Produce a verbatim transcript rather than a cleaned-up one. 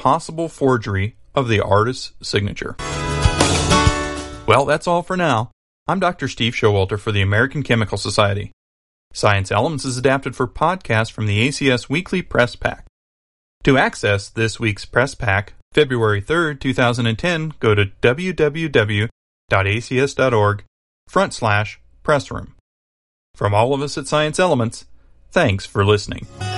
possible forgery of the artist's signature. Well, that's all for now. I'm Doctor Steve Showalter for the American Chemical Society. Science Elements is adapted for podcast from the A C S Weekly Press Pack. To access this week's Press Pack, February third, twenty ten, go to w w w dot a c s dot org front slash press room. From all of us at Science Elements, thanks for listening.